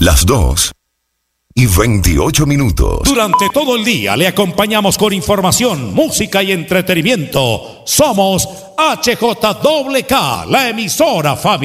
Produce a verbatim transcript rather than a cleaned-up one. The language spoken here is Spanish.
Las dos y veintiocho minutos. Durante todo el día le acompañamos con información, música y entretenimiento. Somos H J K K, la emisora familiar.